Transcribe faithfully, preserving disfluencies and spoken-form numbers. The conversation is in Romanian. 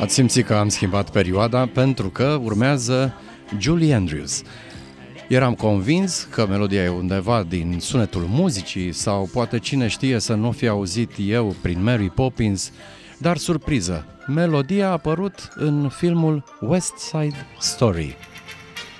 Ați simțit că am schimbat perioada pentru că urmează Julie Andrews. Eram convins că melodia e undeva din sunetul muzicii sau poate cine știe să nu fi auzit eu prin Mary Poppins, dar surpriză, melodia a apărut în filmul West Side Story.